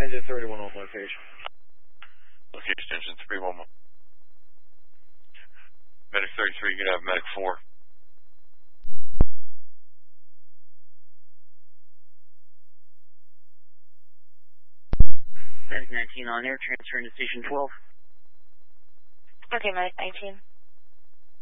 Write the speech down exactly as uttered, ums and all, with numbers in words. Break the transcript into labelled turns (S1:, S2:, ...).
S1: Engine thirty-one on location.
S2: Location engine three one one. Medic thirty-three, you can have medic four.
S3: Medic nineteen on air, transferring to station twelve.
S4: Okay, Medic nineteen.